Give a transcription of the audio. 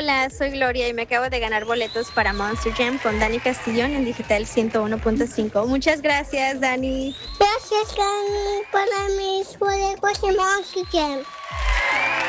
Hola, soy Gloria y me acabo de ganar boletos para Monster Jam con Dani Castillón en Digital 101.5. Muchas gracias, Dani. Gracias, Dani, para mis boletos de Monster Jam.